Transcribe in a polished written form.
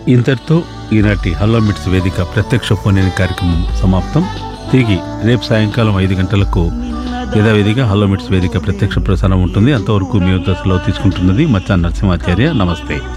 ఇంతటితో ఈనాటి హలో మిట్స్ వేదిక ప్రత్యక్ష ఫోన్ ఇన్ కార్యక్రమం సమాప్తం. తిరిగి రేపు సాయంకాలం 5 గంటలకు యథావిధిగా హలో మిట్స్ వేదిక ప్రత్యక్ష ప్రసారం ఉంటుంది. అంతవరకు మీ వద్ద సెలవు తీసుకుంటున్నది మచ్చా నరసింహాచార్య. నమస్తే.